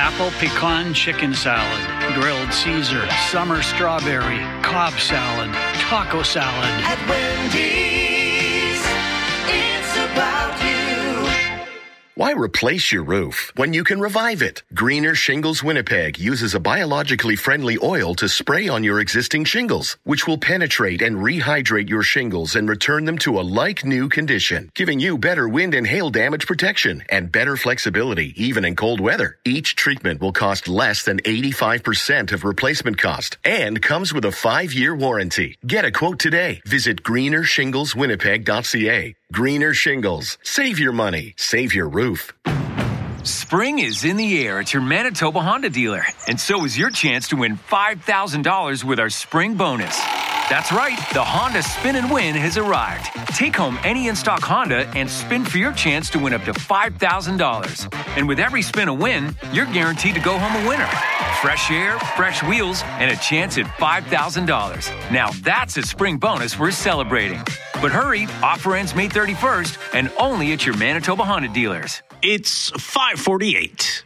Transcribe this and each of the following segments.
apple pecan chicken salad, grilled Caesar, summer strawberry, Cobb salad, taco salad. At Wendy's, it's about you. Why replace your roof when you can revive it? Greener Shingles Winnipeg uses a biologically friendly oil to spray on your existing shingles, which will penetrate and rehydrate your shingles and return them to a like-new condition, giving you better wind and hail damage protection and better flexibility, even in cold weather. Each treatment will cost less than 85% of replacement cost and comes with a 5-year warranty. Get a quote today. Visit greenershingleswinnipeg.ca. Greener Shingles. Save your money. Save your roof. Spring is in the air at your Manitoba Honda dealer, and so is your chance to win $5,000 with our spring bonus. That's right, the Honda Spin and Win has arrived. Take home any in-stock Honda and spin for your chance to win up to $5,000. And with every spin a win, you're guaranteed to go home a winner. Fresh air, fresh wheels, and a chance at $5,000. Now that's a spring bonus we're celebrating. But hurry, offer ends May 31st and only at your Manitoba Honda dealers. It's 5:48.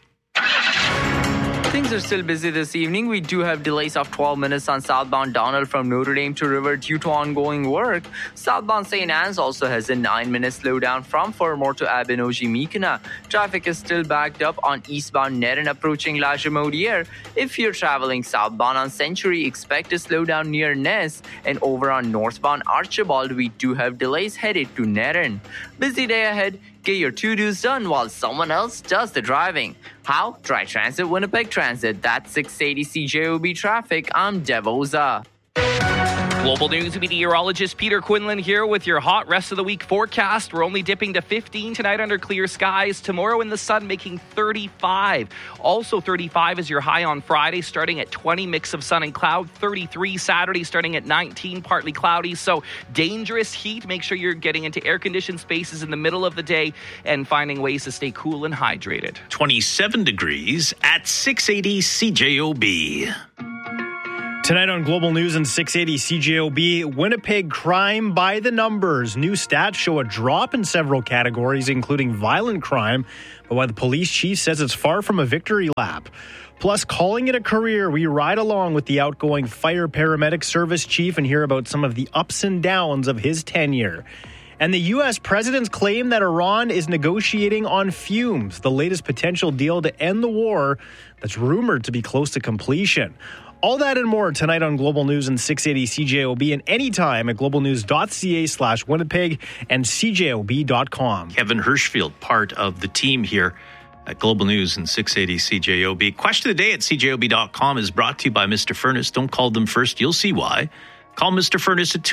Things are still busy this evening. We do have delays of 12 minutes on southbound Donald from Notre Dame to River due to ongoing work. Southbound St. Anne's also has a 9-minute slowdown from Fermor to Abinogi-Mekina. Traffic is still backed up on eastbound Nerin approaching La Jamodiere. If you're traveling southbound on Century, expect a slowdown near Ness. And over on northbound Archibald, we do have delays headed to Nerin. Busy day ahead. Get your to-dos done while someone else does the driving. How? Try Transit Winnipeg Transit. That's 680 CJOB traffic. I'm Devoza. Global News meteorologist Peter Quinlan here with your hot rest of the week forecast. We're only dipping to 15 tonight under clear skies. Tomorrow in the sun making 35. Also 35 is your high on Friday, starting at 20, mix of sun and cloud. 33 Saturday, starting at 19, partly cloudy. So dangerous heat. Make sure you're getting into air-conditioned spaces in the middle of the day and finding ways to stay cool and hydrated. 27 degrees at 680 CJOB. Tonight on Global News and 680 CJOB, Winnipeg crime by the numbers. New stats show a drop in several categories, including violent crime, but while the police chief says it's far from a victory lap. Plus, calling it a career, we ride along with the outgoing fire paramedic service chief and hear about some of the ups and downs of his tenure. And the U.S. president's claim that Iran is negotiating on fumes, the latest potential deal to end the war that's rumored to be close to completion. All that and more tonight on Global News and 680 CJOB and anytime at globalnews.ca/Winnipeg and CJOB.com. Kevin Hirschfield, part of the team here at Global News and 680 CJOB. Question of the day at CJOB.com is brought to you by Mr. Furnace. Don't call them first. You'll see why. Call Mr. Furnace at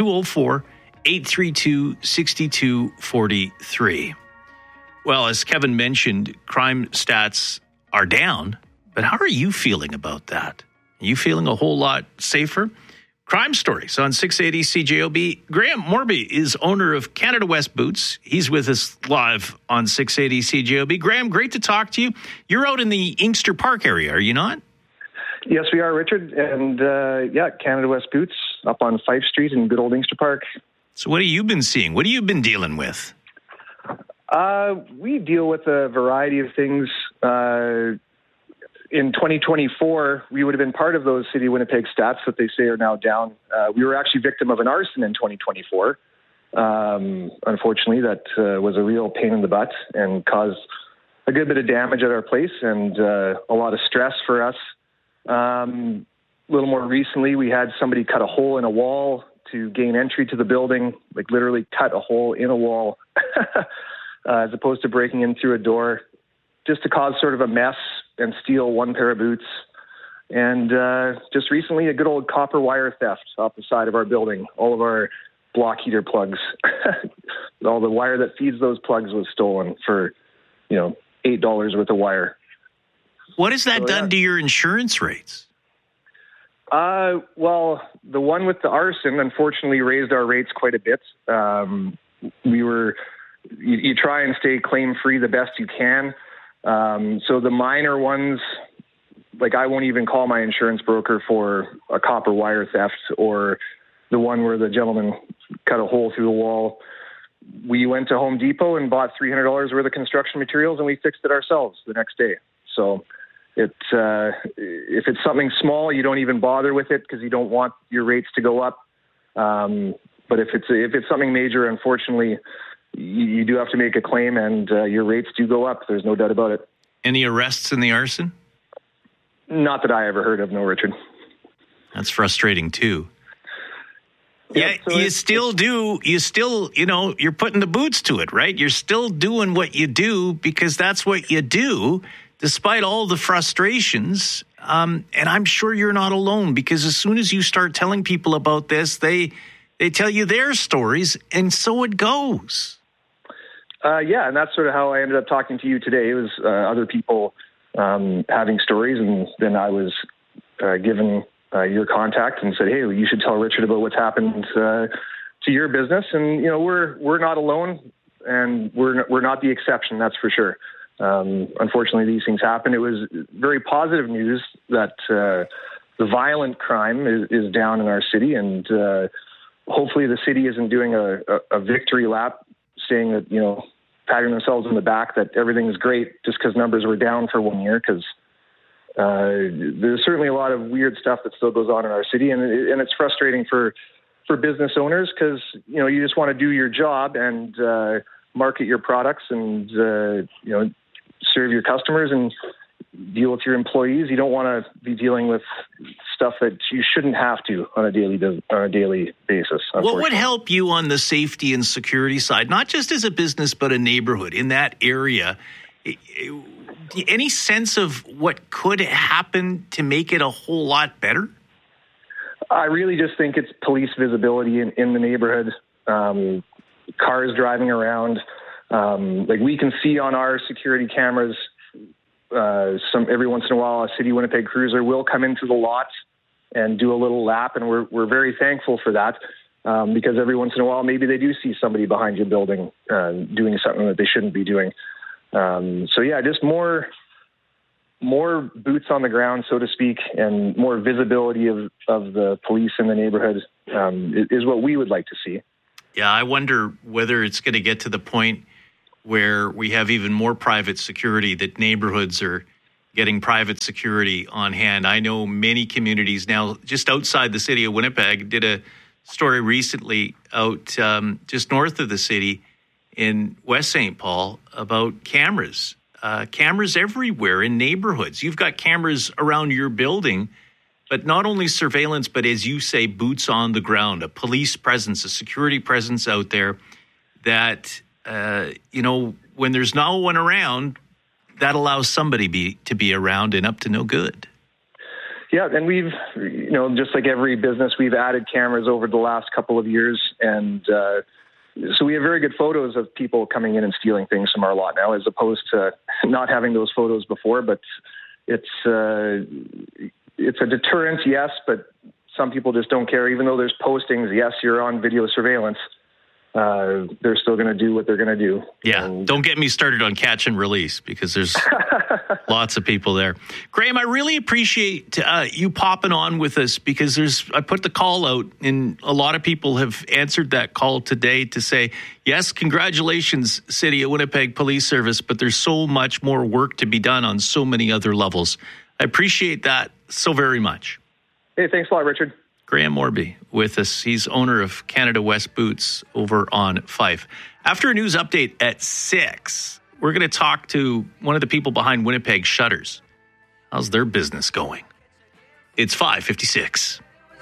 204-832-6243. Well, as Kevin mentioned, crime stats are down, but how are you feeling about that? Are you feeling a whole lot safer? Crime Stories on 680 CJOB. Graham Morby is owner of Canada West Boots. He's with us live on 680 CJOB. Graham, great to talk to you. You're out in the Inkster Park area, are you not? Yes, we are, Richard. And Canada West Boots up on Fife Street in good old Inkster Park. So what have you been seeing? What have you been dealing with? We deal with a variety of things. In 2024, we would have been part of those City of Winnipeg stats that they say are now down. We were actually victim of an arson in 2024. Unfortunately, that was a real pain in the butt and caused a good bit of damage at our place and a lot of stress for us. A little more recently, we had somebody cut a hole in a wall to gain entry to the building, like literally cut a hole in a wall as opposed to breaking in through a door, just to cause sort of a mess and steal one pair of boots. And just recently, a good old copper wire theft off the side of our building. All of our block heater plugs, all the wire that feeds those plugs was stolen for, $8 worth of wire. What has that done to your insurance rates? Well, the one with the arson, unfortunately, raised our rates quite a bit. You try and stay claim-free the best you can. So the minor ones, like I won't even call my insurance broker for a copper wire theft or the one where the gentleman cut a hole through the wall. We went to Home Depot and bought $300 worth of construction materials and we fixed it ourselves the next day. So if it's something small, you don't even bother with it because you don't want your rates to go up. But if it's something major, unfortunately, you do have to make a claim, and your rates do go up. There's no doubt about it. Any arrests in the arson? Not that I ever heard of, no, Richard. That's frustrating too. Yeah, so you still, you're putting the boots to it, right? You're still doing what you do because that's what you do, despite all the frustrations. And I'm sure you're not alone, because as soon as you start telling people about this, they tell you their stories, and so it goes. Yeah, and that's sort of how I ended up talking to you today. It was other people having stories, and then I was given your contact and said, hey, you should tell Richard about what's happened to your business. And, we're not alone, and we're not the exception, that's for sure. Unfortunately, these things happen. It was very positive news that the violent crime is down in our city, and hopefully the city isn't doing a victory lap saying that, patting themselves on the back that everything's great just because numbers were down for 1 year, because there's certainly a lot of weird stuff that still goes on in our city, and it's frustrating for business owners because, you just want to do your job and market your products and, serve your customers and deal with your employees. You don't want to be dealing with stuff that you shouldn't have to on a daily basis. What would help you on the safety and security side, not just as a business, but a neighborhood in that area? Any sense of what could happen to make it a whole lot better? I really just think it's police visibility in the neighborhood, cars driving around. Like we can see on our security cameras, every once in a while, a City Winnipeg cruiser will come into the lot and do a little lap, and we're very thankful for that, because every once in a while, maybe they do see somebody behind your building doing something that they shouldn't be doing. So yeah, just more boots on the ground, so to speak, and more visibility of the police in the neighborhood is what we would like to see. Yeah, I wonder whether it's going to get to the point where we have even more private security, that neighborhoods are getting private security on hand. I know many communities now, just outside the city of Winnipeg, did a story recently out just north of the city in West St. Paul about cameras. Cameras everywhere in neighborhoods. You've got cameras around your building, but not only surveillance, but as you say, boots on the ground, a police presence, a security presence out there that, when there's no one around, that allows somebody to be around and up to no good. Yeah, and we've, just like every business, we've added cameras over the last couple of years, and so we have very good photos of people coming in and stealing things from our lot now, as opposed to not having those photos before. But it's a deterrent, yes, but some people just don't care. Even though there's postings, yes, you're on video surveillance, they're still going to do what they're going to do. Yeah, and don't get me started on catch and release, because there's lots of people there. Graham, I really appreciate you popping on with us, because I put the call out, and a lot of people have answered that call today to say, yes, congratulations, City of Winnipeg Police Service, but there's so much more work to be done on so many other levels. I appreciate that so very much. Hey, thanks a lot, Richard. Graham Morby with us. He's owner of Canada West Boots over on Fife. After a news update at 6, we're going to talk to one of the people behind Winnipeg Shutters. How's their business going? It's 5:56.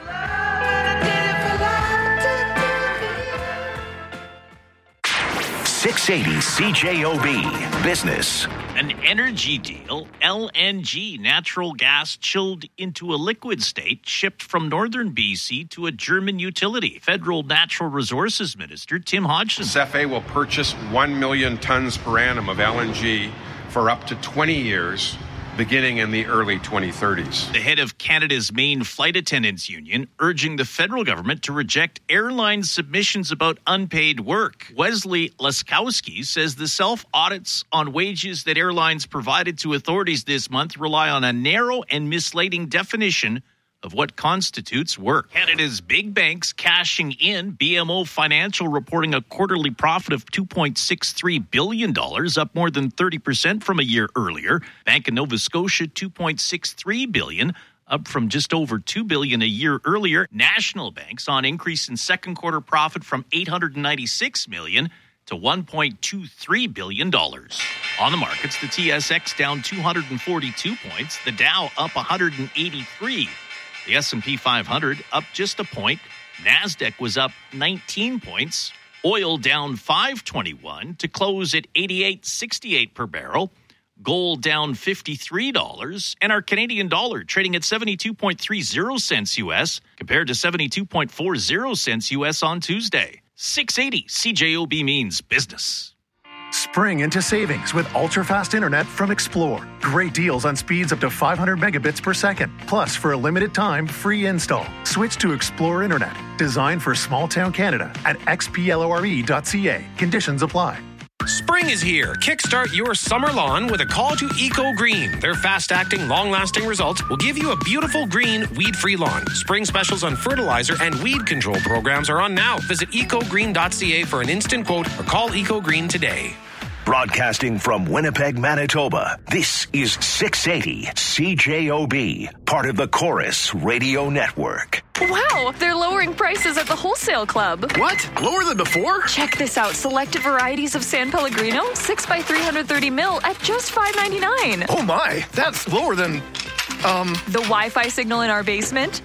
680 CJOB Business. An energy deal, LNG, natural gas chilled into a liquid state, shipped from northern BC to a German utility. Federal Natural Resources Minister Tim Hodgson. CFA will purchase 1 million tons per annum of LNG for up to 20 years, beginning in the early 2030s. The head of Canada's main flight attendants union urging the federal government to reject airline submissions about unpaid work. Wesley Laskowski says the self-audits on wages that airlines provided to authorities this month rely on a narrow and misleading definition of what constitutes work. Canada's big banks cashing in. BMO Financial reporting a quarterly profit of $2.63 billion, up more than 30% from a year earlier. Bank of Nova Scotia, $2.63 billion, up from just over $2 billion a year earlier. National Bank saw an increase in second quarter profit from $896 million to $1.23 billion. On the markets, the TSX down 242 points, the Dow up 183. The S&P 500 up just a point. NASDAQ was up 19 points. Oil down $5.21 to close at $88.68 per barrel. Gold down $53. And our Canadian dollar trading at 72.30 cents U.S. compared to 72.40 cents U.S. on Tuesday. 680 CJOB means business. Spring into savings with ultra-fast internet from Xplore. Great deals on speeds up to 500 megabits per second. Plus, for a limited time, free install. Switch to Xplore Internet. Designed for small-town Canada at xplore.ca. Conditions apply. Spring is here. Kickstart your summer lawn with a call to Eco Green. Their fast-acting, long-lasting results will give you a beautiful green, weed-free lawn. Spring specials on fertilizer and weed control programs are on now. Visit ecogreen.ca for an instant quote or call Eco Green today. Broadcasting from Winnipeg, Manitoba, this is 680 CJOB, part of the Chorus Radio Network. Wow, they're lowering prices at the Wholesale Club. What? Lower than before? Check this out. Selected varieties of San Pellegrino, 6x 330 mil at just $5.99. Oh my, that's lower than, The Wi-Fi signal in our basement?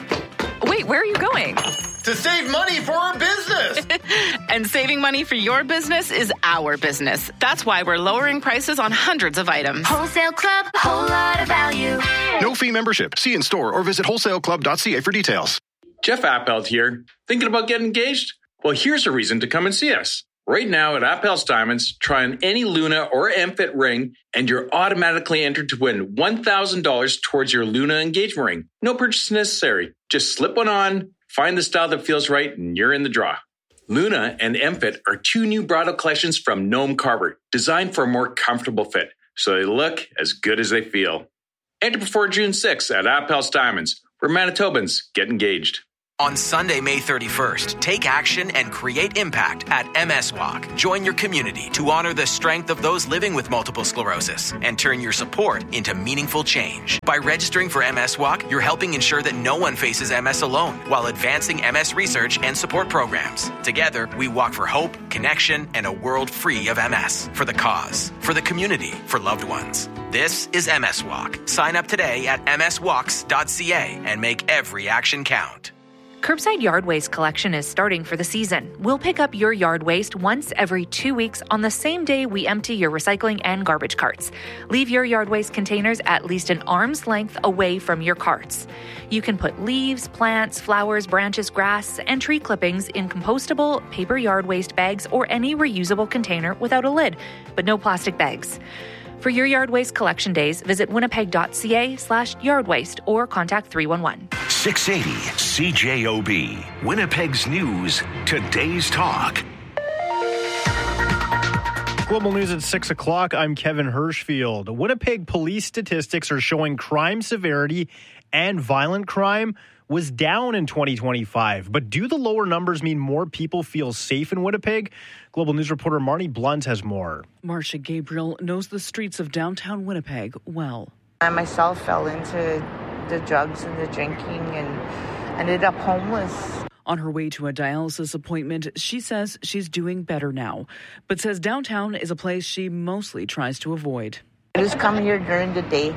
Wait, where are you going? To save money for our business. And saving money for your business is our business. That's why we're lowering prices on hundreds of items. Wholesale Club, whole lot of value. No fee membership. See in store or visit wholesaleclub.ca for details. Jeff Appelt here. Thinking about getting engaged? Well, here's a reason to come and see us. Right now at Appel's Diamonds, try on any Luna or Amfit ring, and you're automatically entered to win $1,000 towards your Luna engagement ring. No purchase necessary. Just slip one on, find the style that feels right, and you're in the draw. Luna and Amfit are two new bridal collections from Noam Carver, designed for a more comfortable fit, so they look as good as they feel. Enter before June 6th at Appel's Diamonds, where Manitobans get engaged. On Sunday, May 31st, take action and create impact at MS Walk. Join your community to honor the strength of those living with multiple sclerosis and turn your support into meaningful change. By registering for MS Walk, you're helping ensure that no one faces MS alone while advancing MS research and support programs. Together, we walk for hope, connection, and a world free of MS. For the cause, for the community, for loved ones. This is MS Walk. Sign up today at mswalks.ca and make every action count. Curbside yard waste collection is starting for the season. We'll pick up your yard waste once every 2 weeks on the same day we empty your recycling and garbage carts. Leave your yard waste containers at least an arm's length away from your carts. You can put leaves, plants, flowers, branches, grass, and tree clippings in compostable paper yard waste bags or any reusable container without a lid, but no plastic bags. For your yard waste collection days, visit winnipeg.ca/yard waste or contact 311. 680 CJOB, Winnipeg's news, today's talk. Global News at 6 o'clock. I'm Kevin Hirschfield. Winnipeg police statistics are showing crime severity and violent crime was down in 2025. But do the lower numbers mean more people feel safe in Winnipeg? Global News reporter Marnie Blunt has more. Marcia Gabriel knows the streets of downtown Winnipeg well. I myself fell into the drugs and the drinking and ended up homeless. On her way to a dialysis appointment, she says she's doing better now, but says downtown is a place she mostly tries to avoid. I just come here during the day.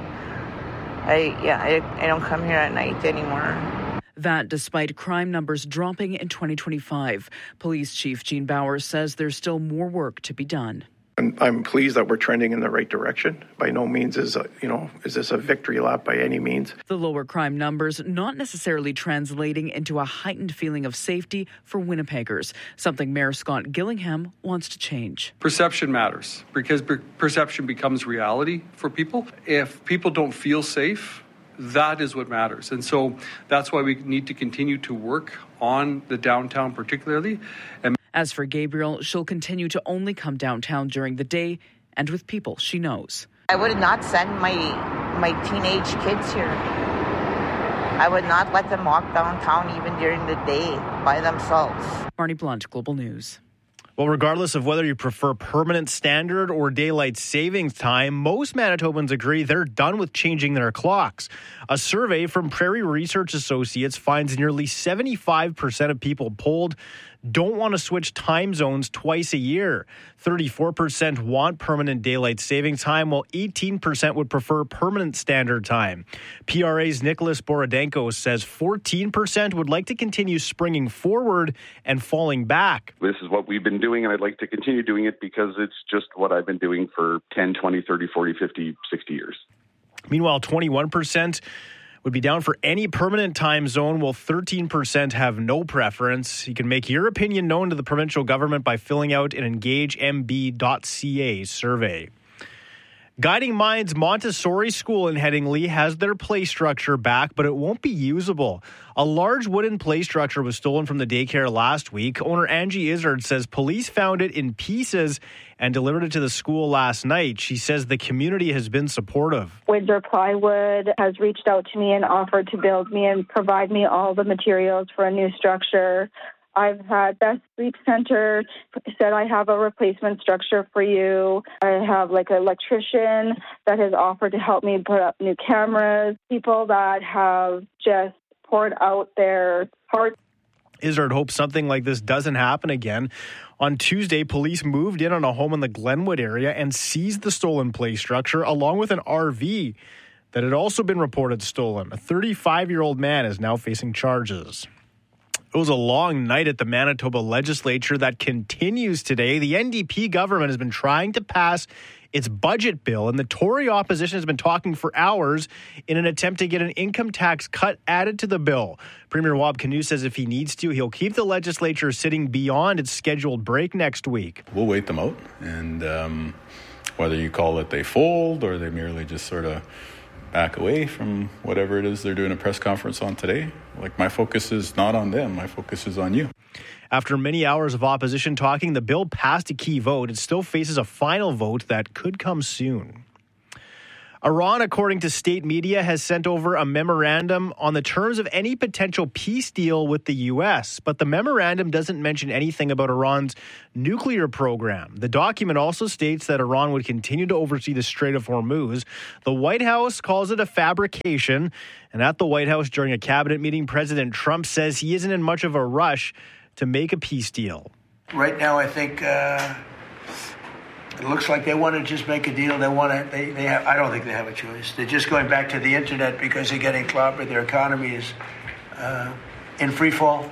I don't come here at night anymore. That despite crime numbers dropping in 2025. Police Chief Gene Bowers says there's still more work to be done. And I'm pleased that we're trending in the right direction. By no means is this a victory lap by any means. The lower crime numbers not necessarily translating into a heightened feeling of safety for Winnipeggers, something Mayor Scott Gillingham wants to change. Perception matters because perception becomes reality for people. If people don't feel safe, that is what matters. And so that's why we need to continue to work on the downtown particularly. As for Gabriel, she'll continue to only come downtown during the day and with people she knows. I would not send my teenage kids here. I would not let them walk downtown even during the day by themselves. Marnie Blunt, Global News. Well, regardless of whether you prefer permanent standard or daylight savings time, most Manitobans agree they're done with changing their clocks. A survey from Prairie Research Associates finds nearly 75% of people polled don't want to switch time zones twice a year. 34% want permanent daylight savings time, while 18% would prefer permanent standard time. PRA's Nicholas Borodenko says 14% would like to continue springing forward and falling back. This is what we've been doing, and I'd like to continue doing it because it's just what I've been doing for 10, 20, 30, 40, 50, 60 years. Meanwhile, 21% would be down for any permanent time zone, while 13% have no preference. You can make your opinion known to the provincial government by filling out an engagemb.ca survey. Guiding Minds Montessori School in Headingley has their play structure back, but it won't be usable. A large wooden play structure was stolen from the daycare last week. Owner Angie Izzard says police found it in pieces and delivered it to the school last night. She says the community has been supportive. Windsor Plywood has reached out to me and offered to build me and provide me all the materials for a new structure. I've had Best Sleep Center said I have a replacement structure for you. I have an electrician that has offered to help me put up new cameras. People that have just poured out their hearts. Izzard hopes something like this doesn't happen again. On Tuesday, police moved in on a home in the Glenwood area and seized the stolen play structure along with an RV that had also been reported stolen. A 35-year-old man is now facing charges. It was a long night at the Manitoba legislature that continues today. The NDP government has been trying to pass its budget bill, and the Tory opposition has been talking for hours in an attempt to get an income tax cut added to the bill. Premier Wab Kinew says if he needs to, he'll keep the legislature sitting beyond its scheduled break next week. We'll wait them out, and whether you call it they fold or they merely just sort of back away from whatever it is they're doing a press conference on today. My focus is not on them. My focus is on you. After many hours of opposition talking, the bill passed a key vote. It still faces a final vote that could come soon. Iran, according to state media, has sent over a memorandum on the terms of any potential peace deal with the U.S., but the memorandum doesn't mention anything about Iran's nuclear program. The document also states that Iran would continue to oversee the Strait of Hormuz. The White House calls it a fabrication, and at the White House during a cabinet meeting, President Trump says he isn't in much of a rush to make a peace deal. Right now, I think it looks like they want to just make a deal. They have. I don't think they have a choice. They're just going back to the internet because they're getting clobbered. Their economy is in free fall.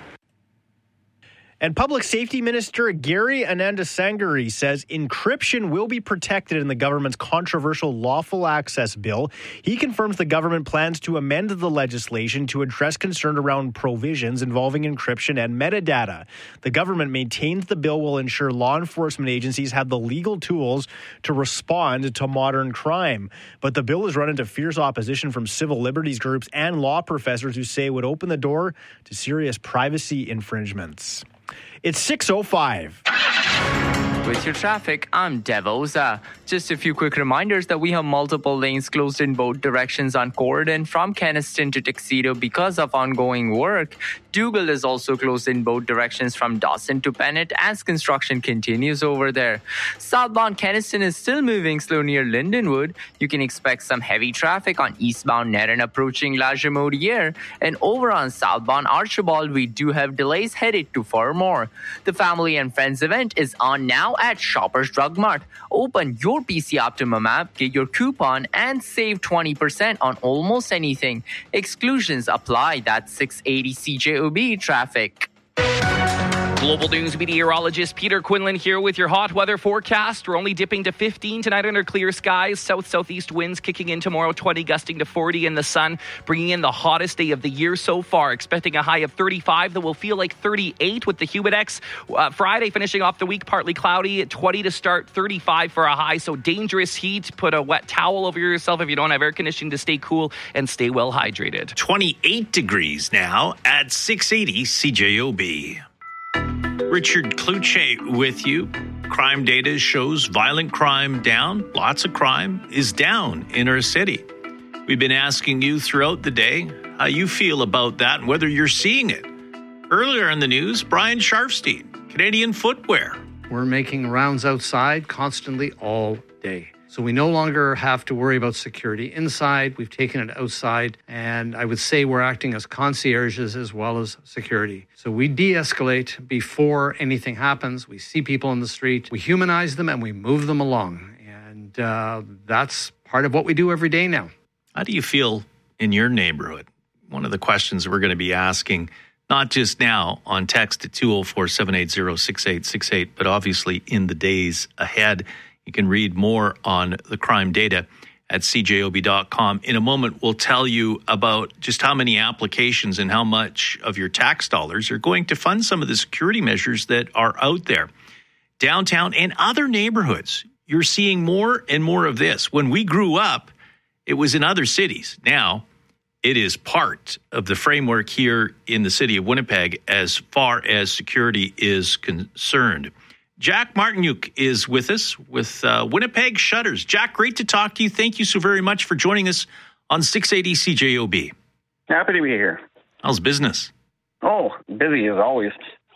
And Public Safety Minister Gary Anandasangari says encryption will be protected in the government's controversial lawful access bill. He confirms the government plans to amend the legislation to address concern around provisions involving encryption and metadata. The government maintains the bill will ensure law enforcement agencies have the legal tools to respond to modern crime. But the bill has run into fierce opposition from civil liberties groups and law professors who say it would open the door to serious privacy infringements. It's 6:05. With your traffic, I'm Dev Oza. Just a few quick reminders that we have multiple lanes closed in both directions on Corridon from Kenaston to Tuxedo because of ongoing work. Dougal is also closed in both directions from Dawson to Bennett as construction continues over there. Southbound Kenaston is still moving slow near Lindenwood. You can expect some heavy traffic on eastbound Nerin approaching La Jamodiere. And over on southbound Archibald, we do have delays headed to Farmore. The Family and Friends event is on now at Shoppers Drug Mart. Open your PC Optimum app, get your coupon, and save 20% on almost anything. Exclusions apply. That's 680 CJOB traffic. Global News meteorologist Peter Quinlan here with your hot weather forecast. We're only dipping to 15 tonight under clear skies. South-southeast winds kicking in tomorrow, 20 gusting to 40 in the sun, bringing in the hottest day of the year so far. Expecting a high of 35 that will feel like 38 with the Humidex. Friday finishing off the week partly cloudy, 20 to start, 35 for a high. So dangerous heat. Put a wet towel over yourself if you don't have air conditioning to stay cool and stay well hydrated. 28 degrees now at 680 CJOB. Richard Cloutier with you. Crime data shows violent crime down. Lots of crime is down in our city. We've been asking you throughout the day, how you feel about that and whether you're seeing it. Earlier in the news, Brian Sharfstein, Canadian Footwear. We're making rounds outside constantly all day. So we no longer have to worry about security inside. We've taken it outside. And I would say we're acting as concierges as well as security. So we de-escalate before anything happens. We see people in the street. We humanize them and we move them along. And that's part of what we do every day now. How do you feel in your neighborhood? One of the questions we're going to be asking, not just now on text at 204-780-6868, but obviously in the days ahead. You can read more on the crime data at cjob.com. In a moment, we'll tell you about just how many applications and how much of your tax dollars are going to fund some of the security measures that are out there. Downtown and other neighborhoods, you're seeing more and more of this. When we grew up, it was in other cities. Now, it is part of the framework here in the city of Winnipeg as far as security is concerned. Jack Martinyuk is with us with Winnipeg Shutters. Jack, great to talk to you. Thank you so very much for joining us on 680 CJOB. Happy to be here. How's business? Oh, busy as always.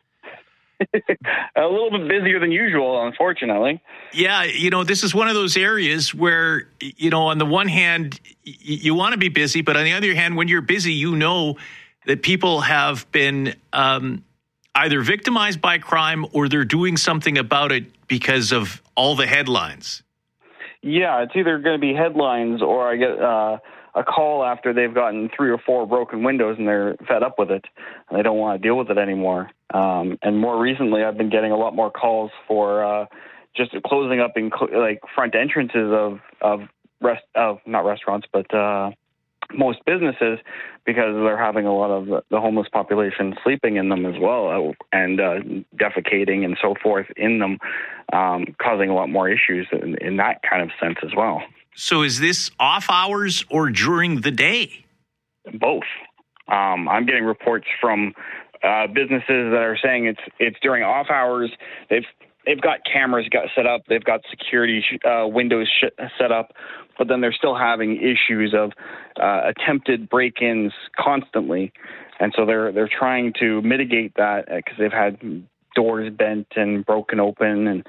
A little bit busier than usual, unfortunately. Yeah, this is one of those areas where, on the one hand, you want to be busy, but on the other hand, when you're busy, you know that people have been either victimized by crime or they're doing something about it because of all the headlines. Yeah, it's either going to be headlines or I get a call after they've gotten 3 or 4 broken windows and they're fed up with it and they don't want to deal with it anymore. And more recently, I've been getting a lot more calls for just closing up in front entrances of not restaurants, but most businesses, because they're having a lot of the homeless population sleeping in them as well and defecating and so forth in them, causing a lot more issues in that kind of sense as well. So is this off hours or during the day? Both. I'm getting reports from businesses that are saying it's during off hours. They've got cameras set up. They've got security windows set up, but then they're still having issues of attempted break-ins constantly, and so they're trying to mitigate that because they've had doors bent and broken open, and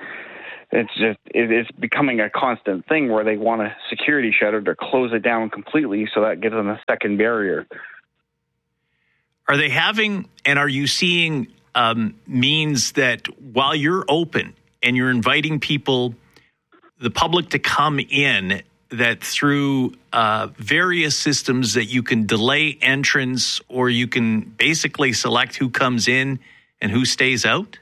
it's becoming a constant thing where they want a security shutter to close it down completely, so that gives them a second barrier. Are they having, and are you seeing means that while you're open and you're inviting people, the public to come in, that through various systems that you can delay entrance or you can basically select who comes in and who stays out?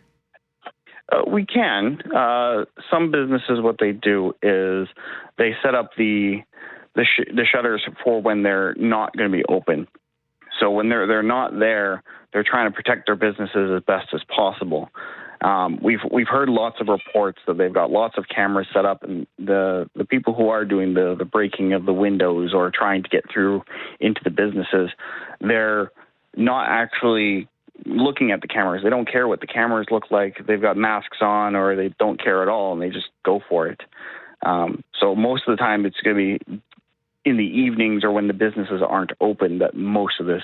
We can. Some businesses, what they do is they set up the shutters for when they're not going to be open. So when they're not there, they're trying to protect their businesses as best as possible. We've heard lots of reports that they've got lots of cameras set up, and the people who are doing the breaking of the windows or trying to get through into the businesses, they're not actually looking at the cameras. They don't care what the cameras look like. They've got masks on, or they don't care at all, and they just go for it. So most of the time, it's going to be in the evenings or when the businesses aren't open that most of this,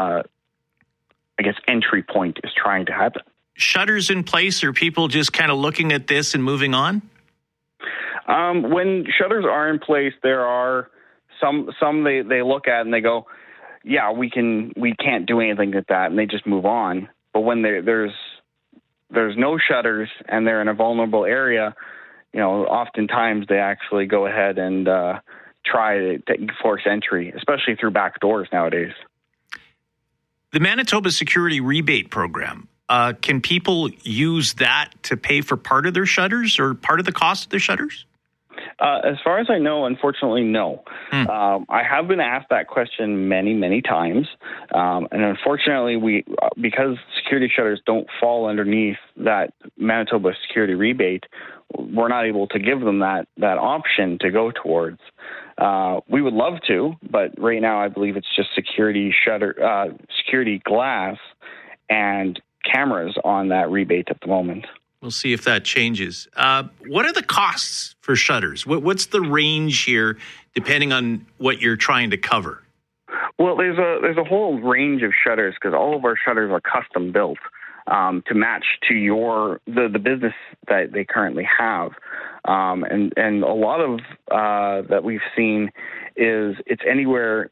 entry point is trying to happen. Shutters in place, or people just kind of looking at this and moving on? When shutters are in place, there are some they look at and they go, yeah, we can't do anything with that, and they just move on. But when there's no shutters and they're in a vulnerable area, oftentimes they actually go ahead and try to force entry, especially through back doors nowadays. The Manitoba Security Rebate Program, can people use that to pay for part of their shutters or part of the cost of their shutters? As far as I know, unfortunately, no. I have been asked that question many, many times. And unfortunately, because security shutters don't fall underneath that Manitoba Security Rebate, we're not able to give them that option to go towards. We would love to, but right now I believe it's just security glass and cameras on that rebate at the moment. We'll see if that changes. What are the costs for shutters? What's the range here, depending on what you're trying to cover? Well, there's a whole range of shutters because all of our shutters are custom built to match to the business that they currently have, and a lot of that we've seen is it's anywhere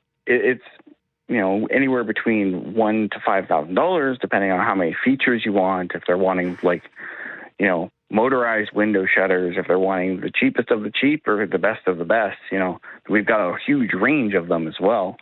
between $1,000 to $5,000 depending on how many features you want. If they're wanting motorized window shutters, if they're wanting the cheapest of the cheap or the best of the best, we've got a huge range of them as well.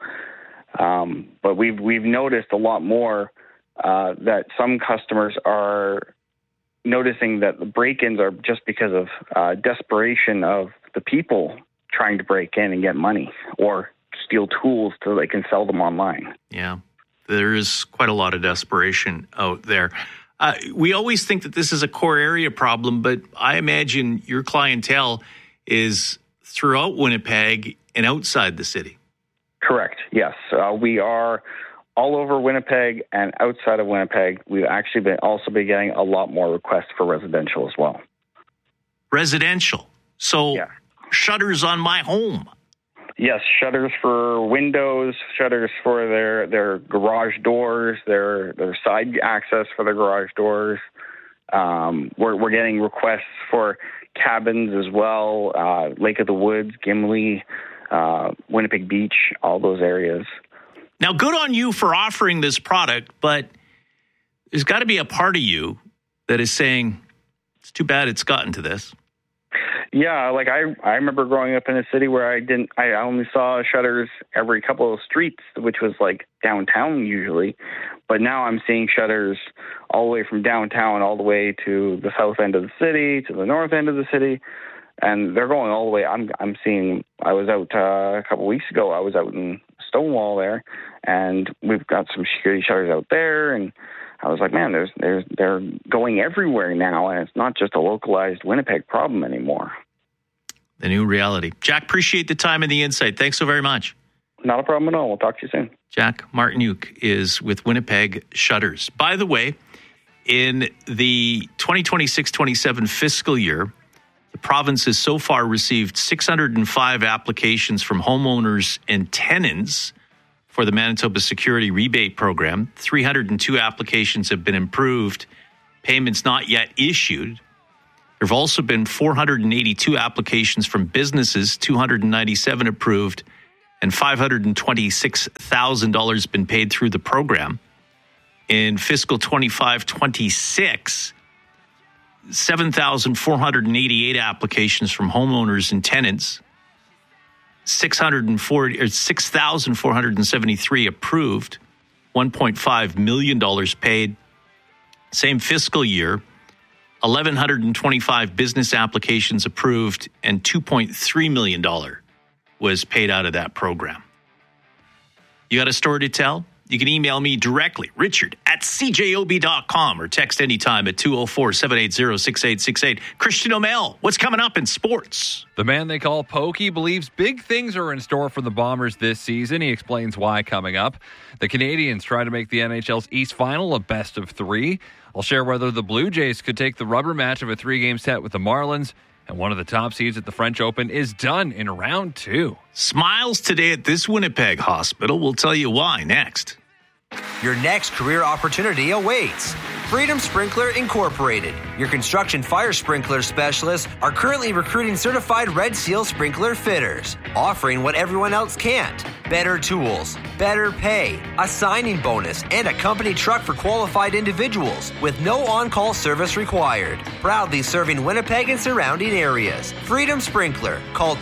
But we've noticed a lot more that some customers are noticing that the break-ins are just because of desperation of the people trying to break in and get money or steal tools so they can sell them online. Yeah, there is quite a lot of desperation out there. We always think that this is a core area problem, but I imagine your clientele is throughout Winnipeg and outside the city. Correct, yes. We are all over Winnipeg and outside of Winnipeg. We've actually also been getting a lot more requests for residential as well. Residential? So shutters on my home? Yes, shutters for windows, shutters for their garage doors, their side access for their garage doors. We're getting requests for cabins as well, Lake of the Woods, Gimli, Winnipeg Beach, all those areas. Now, good on you for offering this product, but there's got to be a part of you that is saying, it's too bad it's gotten to this. Yeah, like I remember growing up in a city where I only saw shutters every couple of streets, which was like downtown usually. But now I'm seeing shutters all the way from downtown all the way to the south end of the city, to the north end of the city. And they're going all the way. I'm seeing, I was out a couple of weeks ago, I was out in Stonewall there, and we've got some security shutters out there, and I was like, man, they're going everywhere now, and it's not just a localized Winnipeg problem anymore. The new reality. Jack, appreciate the time and the insight. Thanks so very much. Not a problem at all. We'll talk to you soon. Jack Martinuke is with Winnipeg Shutters. By the way, in the 2026-27 fiscal year, the province has so far received 605 applications from homeowners and tenants for the Manitoba Security Rebate Program. 302 applications have been approved, payments not yet issued. There have also been 482 applications from businesses, 297 approved, and $526,000 been paid through the program. In fiscal 25-26, 7,488 applications from homeowners and tenants, 6,473 approved, $1.5 million paid. Same fiscal year, 1,125 business applications approved, and $2.3 million was paid out of that program. You got a story to tell? You can email me directly, richard@cjob.com, or text anytime at 204-780-6868. Christian O'Mell, what's coming up in sports? The man they call Pokey believes big things are in store for the Bombers this season. He explains why coming up. The Canadiens try to make the NHL's East Final a best of three. I'll share whether the Blue Jays could take the rubber match of a 3-game set with the Marlins. And one of the top seeds at the French Open is done in round 2. Smiles today at this Winnipeg hospital. We'll tell you why next. Your next career opportunity awaits. Freedom Sprinkler Incorporated, your construction fire sprinkler specialists, are currently recruiting certified Red Seal sprinkler fitters, offering what everyone else can't. Better tools, better pay, a signing bonus, and a company truck for qualified individuals with no on-call service required. Proudly serving Winnipeg and surrounding areas. Freedom Sprinkler. Call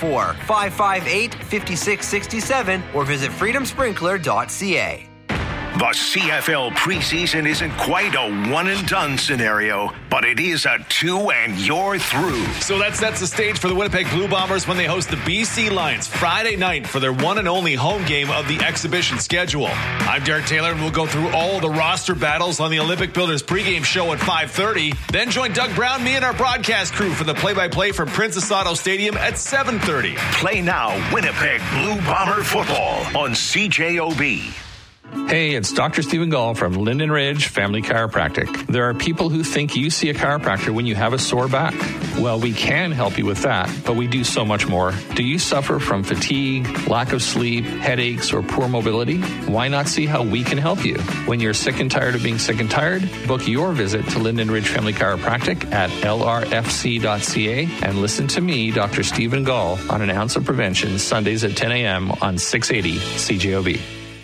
204-558-5667 or visit freedomsprinkler.ca. The CFL preseason isn't quite a one-and-done scenario, but it is a 2 and you're through. So that sets the stage for the Winnipeg Blue Bombers when they host the BC Lions Friday night for their one and only home game of the exhibition schedule. I'm Derek Taylor, and we'll go through all the roster battles on the Olympic Builders pregame show at 5:30. Then join Doug Brown, me, and our broadcast crew for the play-by-play from Princess Auto Stadium at 7:30. Play now Winnipeg Blue Bomber football on CJOB. Hey, it's Dr. Stephen Gall from Linden Ridge Family Chiropractic. There are people who think you see a chiropractor when you have a sore back. Well, we can help you with that, but we do so much more. Do you suffer from fatigue, lack of sleep, headaches, or poor mobility? Why not see how we can help you? When you're sick and tired of being sick and tired, book your visit to Linden Ridge Family Chiropractic at lrfc.ca and listen to me, Dr. Stephen Gall, on An Ounce of Prevention, Sundays at 10 a.m. on 680 CJOB.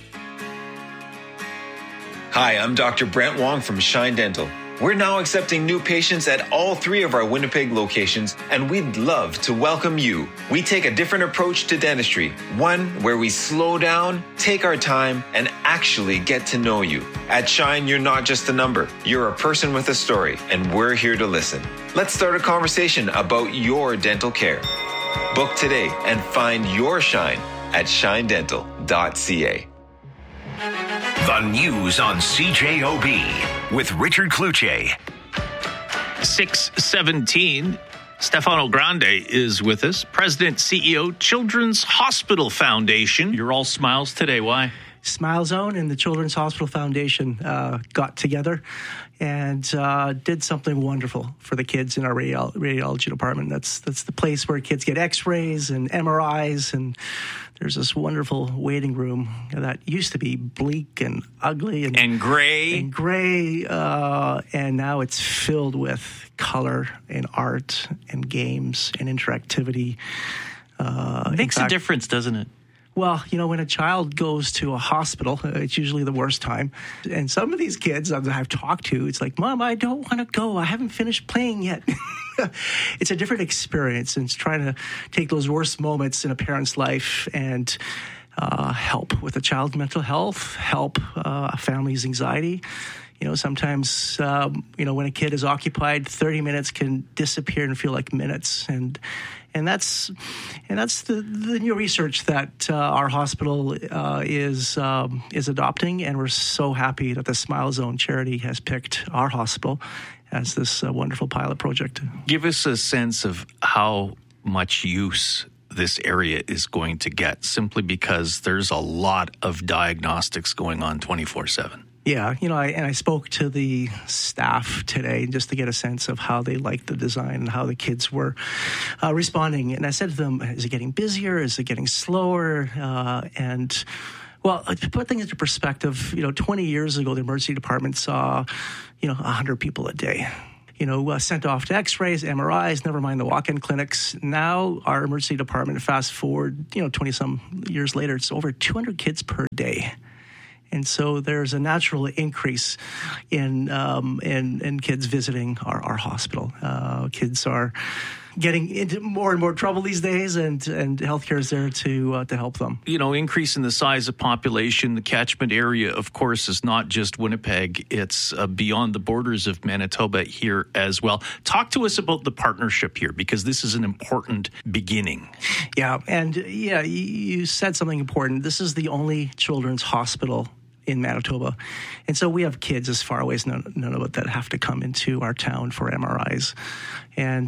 Hi, I'm Dr. Brent Wong from Shine Dental. We're now accepting new patients at all 3 of our Winnipeg locations, and we'd love to welcome you. We take a different approach to dentistry, one where we slow down, take our time, and actually get to know you. At Shine, you're not just a number. You're a person with a story, and we're here to listen. Let's start a conversation about your dental care. Book today and find your Shine at shinedental.ca. The news on CJOB with Richard Kluche. 6:17. Stefano Grande is with us, President, CEO, Children's Hospital Foundation. You're all smiles today. Why? Smile Zone and the Children's Hospital Foundation got together and did something wonderful for the kids in our radiology department. That's the place where kids get x-rays and MRIs, and there's this wonderful waiting room that used to be bleak and ugly and gray. And now it's filled with color and art and games and interactivity. It makes a difference, doesn't it? Well, when a child goes to a hospital, it's usually the worst time. And some of these kids I've talked to, it's like, Mom, I don't want to go. I haven't finished playing yet. It's a different experience. And it's trying to take those worst moments in a parent's life and help with a child's mental health, help a family's anxiety. Sometimes, when a kid is occupied, 30 minutes can disappear and feel like minutes. And that's the new research that our hospital is adopting, and we're so happy that the Smile Zone charity has picked our hospital as this wonderful pilot project. Give us a sense of how much use this area is going to get, simply because there's a lot of diagnostics going on 24/7. Yeah, I spoke to the staff today just to get a sense of how they liked the design and how the kids were responding. And I said to them, is it getting busier? Is it getting slower? Well, to put things into perspective, 20 years ago, the emergency department saw, 100 people a day. Sent off to x-rays, MRIs, never mind the walk-in clinics. Now our emergency department, fast forward, 20-some years later, it's over 200 kids per day. And so there's a natural increase in kids visiting our hospital. Kids are getting into more and more trouble these days, and healthcare is there to help them. Increase in the size of population, the catchment area, of course, is not just Winnipeg. It's beyond the borders of Manitoba here as well. Talk to us about the partnership here, because this is an important beginning. Yeah, and you said something important. This is the only children's hospital in Manitoba. And so we have kids as far away as Nunavut that have to come into our town for MRIs. And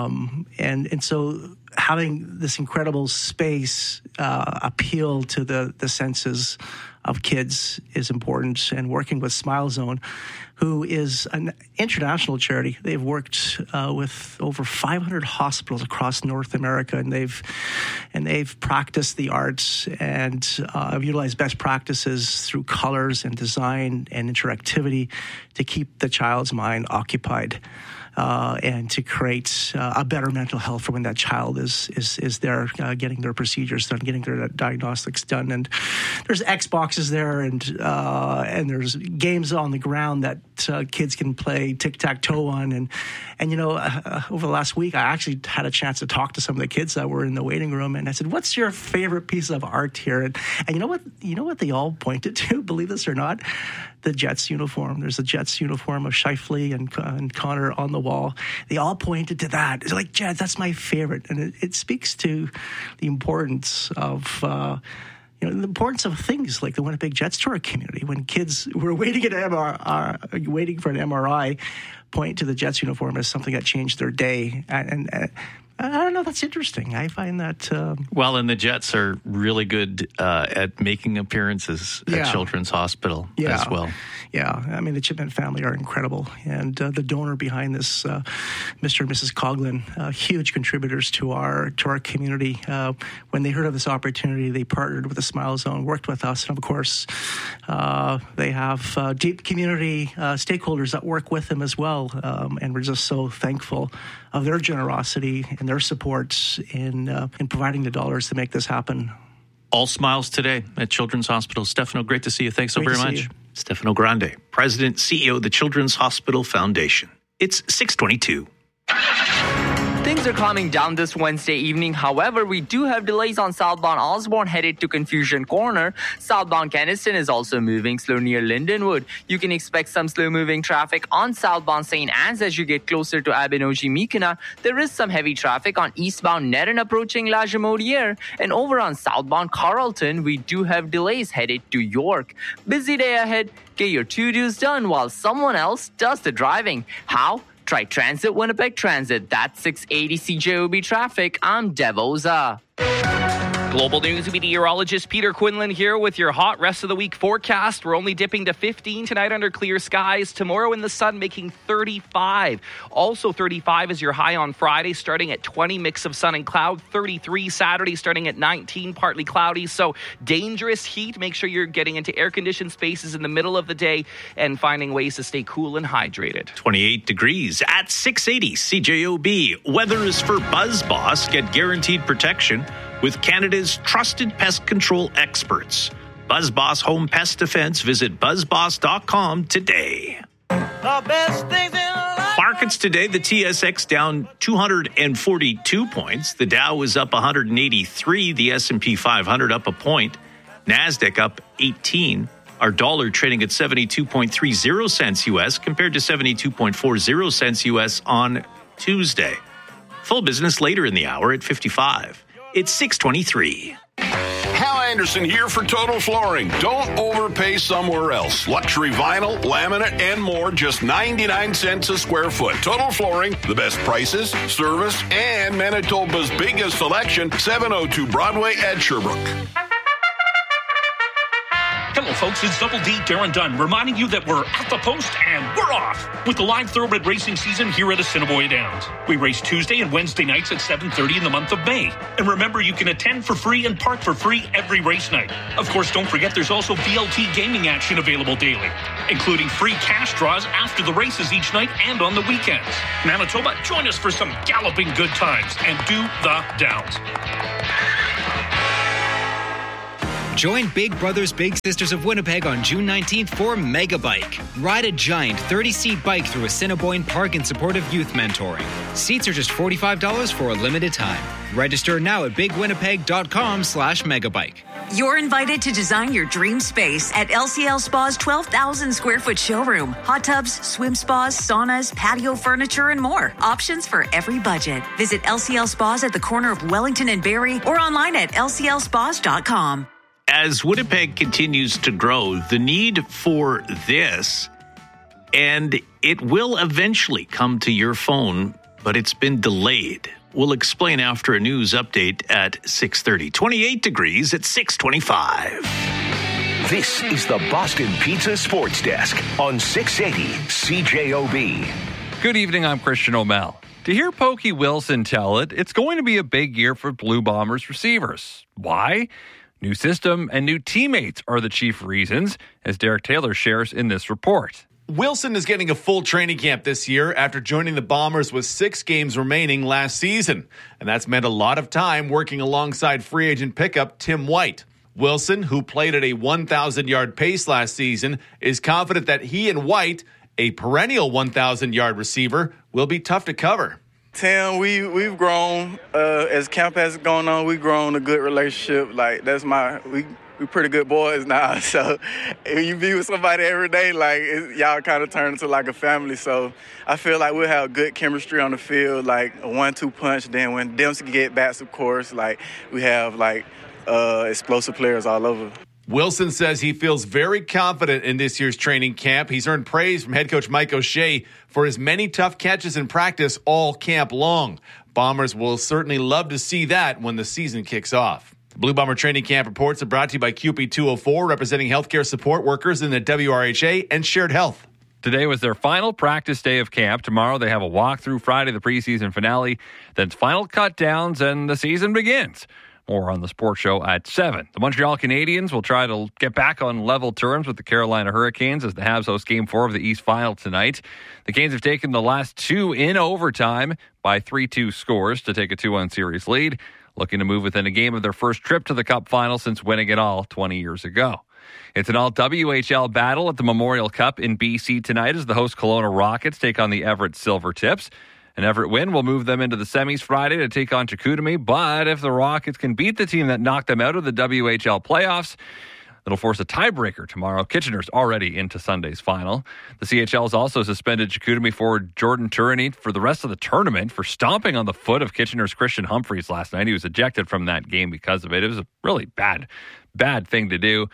so having this incredible space appeal to the senses of kids is important. And working with Smile Zone, who is an international charity, they've worked with over 500 hospitals across North America, and they've practiced the arts and have utilized best practices through colors and design and interactivity to keep the child's mind occupied. And to create a better mental health for when that child is there getting their procedures done, getting their diagnostics done. And there's Xboxes there, and there's games on the ground that kids can play tic-tac-toe on. And over the last week, I actually had a chance to talk to some of the kids that were in the waiting room, and I said, "What's your favorite piece of art here?" And you know what they all pointed to, believe this or not? The Jets uniform. There's a Jets uniform of Scheifele and Connor on the wall. They all pointed to that. It's like, Jets, that's my favorite. And it speaks to the importance of the importance of things like the Winnipeg Jets to our community. When kids were waiting for an MRI, point to the Jets uniform as something that changed their day. And I don't know. That's interesting. I find that... Well, and the Jets are really good at making appearances at Children's Hospital as well. Yeah. I mean, the Chipman family are incredible. And the donor behind this, Mr. and Mrs. Coughlin, huge contributors to our community. When they heard of this opportunity, they partnered with the Smile Zone, worked with us. And, of course, they have deep community stakeholders that work with them as well. And we're just so thankful of their generosity and their support in providing the dollars to make this happen. All smiles today at Children's Hospital. Stefano, great to see you. Thanks so very much. Stefano Grande, President, CEO of the Children's Hospital Foundation. It's 6:22. Things are calming down this Wednesday evening. However, we do have delays on southbound Osborne headed to Confusion Corner. Southbound Keniston is also moving slow near Lindenwood. You can expect some slow-moving traffic on southbound St. Anne's as you get closer to Abinogi-Mikina. There is some heavy traffic on eastbound Nerin approaching La Jamodiere. And over on southbound Carlton, we do have delays headed to York. Busy day ahead. Get your to-dos done while someone else does the driving. How? Try Transit Winnipeg Transit. That's 680 CJOB traffic. I'm Dev Oza. Global News meteorologist Peter Quinlan here with your hot rest of the week forecast. We're only dipping to 15 tonight under clear skies. Tomorrow in the sun making 35. Also 35 is your high on Friday, starting at 20, mix of sun and cloud. 33 Saturday, starting at 19, partly cloudy. So dangerous heat. Make sure you're getting into air-conditioned spaces in the middle of the day and finding ways to stay cool and hydrated. 28 degrees at 680 CJOB. Weather is for BuzzBoss. Get guaranteed protection with Canada's trusted pest control experts. BuzzBoss Home Pest Defense. Visit buzzboss.com today. The best things in life. Markets today, the TSX down 242 points. The Dow is up 183. The S&P 500 up a point. NASDAQ up 18. Our dollar trading at 72.30 cents U.S. compared to 72.40 cents U.S. on Tuesday. Full business later in the hour at 55. It's 6:23. Hal Anderson here for Total Flooring. Don't overpay somewhere else. Luxury vinyl, laminate, and more, just 99 cents a square foot. Total Flooring, the best prices, service, and Manitoba's biggest selection, 702 Broadway at Sherbrooke. Hello, folks. It's Double D Darren Dunn reminding you that we're at the post and we're off with the live thoroughbred racing season here at Assiniboia Downs. We race Tuesday and Wednesday nights at 7:30 in the month of May. And remember, you can attend for free and park for free every race night. Of course, don't forget there's also VLT gaming action available daily, including free cash draws after the races each night and on the weekends. Manitoba, join us for some galloping good times and do the Downs. Join Big Brothers Big Sisters of Winnipeg on June 19th for Megabike. Ride a giant 30-seat bike through Assiniboine Park in support of youth mentoring. Seats are just $45 for a limited time. Register now at bigwinnipeg.com/megabike. You're invited to design your dream space at LCL Spa's 12,000 square foot showroom. Hot tubs, swim spas, saunas, patio furniture, and more. Options for every budget. Visit LCL Spas at the corner of Wellington and Barrie or online at lclspas.com. As Winnipeg continues to grow, the need for this, and it will eventually come to your phone, but it's been delayed. We'll explain after a news update at 6:30. 28 degrees at 6:25. This is the Boston Pizza Sports Desk on 680 CJOB. Good evening, I'm Christian O'Mell. To hear Pokey Wilson tell it, it's going to be a big year for Blue Bombers receivers. Why? New system and new teammates are the chief reasons, as Derek Taylor shares in this report. Wilson is getting a full training camp this year after joining the Bombers with 6 games remaining last season. And that's meant a lot of time working alongside free agent pickup Tim White. Wilson, who played at a 1,000-yard pace last season, is confident that he and White, a perennial 1,000-yard receiver, will be tough to cover. Tim, we've grown as camp has gone on. We've grown a good relationship. Like we pretty good boys now. So when you be with somebody every day, y'all kind of turn into like a family. So I feel like we'll have good chemistry on the field, like a 1-2 punch. Then when Dempsey get bats, of course, we have explosive players all over. Wilson says he feels very confident in this year's training camp. He's earned praise from head coach Mike O'Shea for his many tough catches in practice all camp long. Bombers will certainly love to see that when the season kicks off. Blue Bomber Training Camp reports are brought to you by CUPE 204, representing healthcare support workers in the WRHA and Shared Health. Today was their final practice day of camp. Tomorrow they have a walkthrough, Friday the preseason finale, then final cut-downs, and the season begins. More on the sports show at 7. The Montreal Canadiens will try to get back on level terms with the Carolina Hurricanes as the Habs host Game 4 of the East Final tonight. The Canes have taken the last two in overtime by 3-2 scores to take a 2-1 series lead, looking to move within a game of their first trip to the Cup final since winning it all 20 years ago. It's an all-WHL battle at the Memorial Cup in BC tonight as the host Kelowna Rockets take on the Everett Silvertips. An Everett win will move them into the semis Friday to take on Chicoutimi, but if the Rockets can beat the team that knocked them out of the WHL playoffs, it'll force a tiebreaker tomorrow. Kitchener's already into Sunday's final. The CHL has also suspended Chicoutimi forward Jordan Turinit for the rest of the tournament for stomping on the foot of Kitchener's Christian Humphreys last night. He was ejected from that game because of it. It was a really bad thing to do.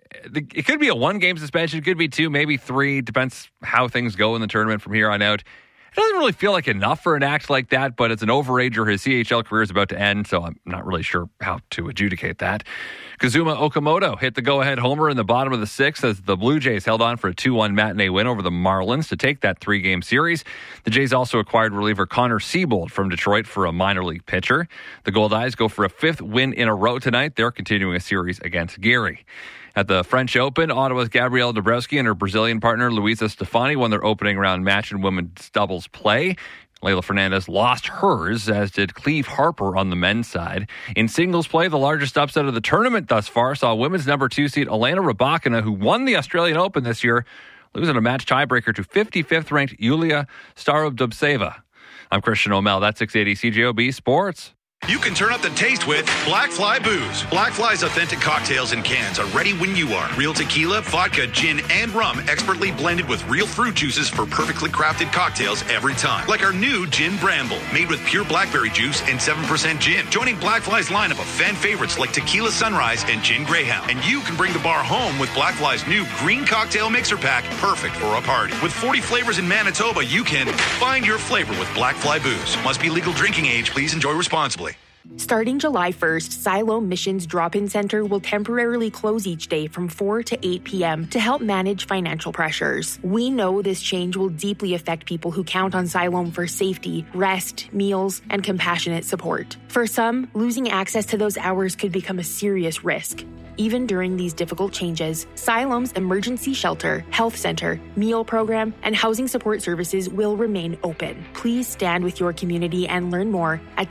It could be a 1-game suspension. It could be 2, maybe 3. Depends how things go in the tournament from here on out. It doesn't really feel like enough for an act like that, but it's an overager. His CHL career is about to end, so I'm not really sure how to adjudicate that. Kazuma Okamoto hit the go-ahead homer in the bottom of the 6th as the Blue Jays held on for a 2-1 matinee win over the Marlins to take that 3-game series. The Jays also acquired reliever Connor Siebold from Detroit for a minor league pitcher. The Gold Eyes go for a 5th win in a row tonight. They're continuing a series against Gary. At the French Open, Ottawa's Gabrielle Dabrowski and her Brazilian partner Luisa Stefani won their opening round match in women's doubles play. Leylah Fernandez lost hers, as did Cleve Harper on the men's side. In singles play, the largest upset of the tournament thus far saw women's number 2 seed Elena Rybakina, who won the Australian Open this year, losing a match tiebreaker to 55th ranked Yulia Starobdubtseva. I'm Christian O'Mel. That's 680 CJOB Sports. You can turn up the taste with Black Fly Booze. Black Fly's authentic cocktails in cans are ready when you are. Real tequila, vodka, gin, and rum expertly blended with real fruit juices for perfectly crafted cocktails every time. Like our new Gin Bramble, made with pure blackberry juice and 7% gin. Joining Black Fly's lineup of fan favorites like Tequila Sunrise and Gin Greyhound. And you can bring the bar home with Black Fly's new Green Cocktail Mixer Pack, perfect for a party. With 40 flavors in Manitoba, you can find your flavor with Black Fly Booze. Must be legal drinking age. Please enjoy responsibly. Starting July 1st, Siloam Missions Drop-In Center will temporarily close each day from 4 to 8 p.m. to help manage financial pressures. We know this change will deeply affect people who count on Siloam for safety, rest, meals, and compassionate support. For some, losing access to those hours could become a serious risk. Even during these difficult changes, Siloam's emergency shelter, health center, meal program, and housing support services will remain open. Please stand with your community and learn more at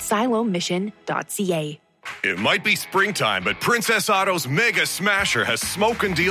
siloammission.ca. It might be springtime, but Princess Auto's Mega Smasher has smoking deals